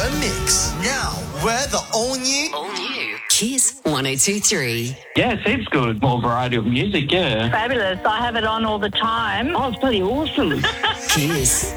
The Mix. Now, we're the all new Kiss 102.3. Yeah, it seems good. More variety of music, yeah. Fabulous. I have it on all the time. Oh, it's bloody awesome. Kiss.